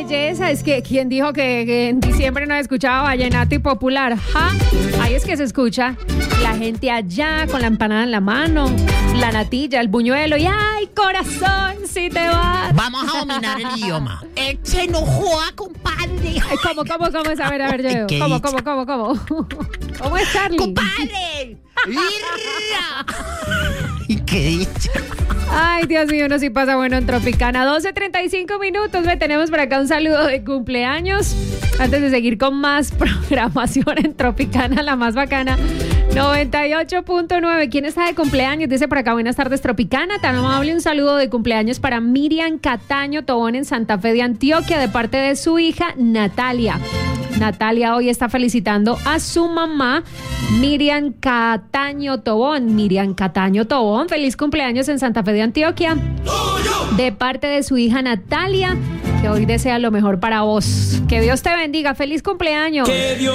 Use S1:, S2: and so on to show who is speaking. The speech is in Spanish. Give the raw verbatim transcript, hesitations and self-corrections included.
S1: belleza! Es que, ¿quién dijo que, que en diciembre no escuchaba vallenato y popular? ¿Ja? Ahí es que se escucha la gente allá con la empanada en la mano, la natilla, el buñuelo y ¡ay, corazón, si te vas!
S2: Vamos a dominar el idioma. Él se enojó, compadre.
S1: Ay, ¿Cómo, cómo, cómo es? A ver, a ver, yo.
S2: ¿Qué
S1: ¿Cómo,
S2: dice?
S1: cómo, cómo, cómo? ¿Cómo es, Charlie?
S2: ¡Compadre! ¡Irra! ¿Y qué dicho?
S1: Ay, Dios mío, uno sí pasa bueno en Tropicana. doce treinta y cinco minutos. Ve, tenemos por acá un saludo de cumpleaños. Antes de seguir con más programación en Tropicana, la más bacana. noventa y ocho punto nueve. ¿Quién está de cumpleaños? Dice por acá, buenas tardes, Tropicana. Tan amable, un saludo de cumpleaños para Miriam Cataño Tobón en Santa Fe de Antioquia, de parte de su hija Natalia. Natalia hoy está felicitando a su mamá, Miriam Cataño Tobón. Miriam Cataño Tobón, feliz cumpleaños en Santa Fe de Antioquia. De parte de su hija Natalia, que hoy desea lo mejor para vos. Que Dios te bendiga. Feliz cumpleaños.
S3: Que Dios